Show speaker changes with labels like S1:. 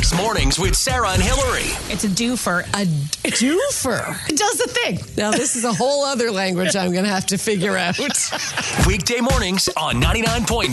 S1: Fox Mornings with Sarah and Hillary.
S2: It's a doofer.
S3: A doofer.
S2: It does the thing.
S3: Now, this is a whole other language I'm going to have to figure out.
S1: Weekday mornings on 99.9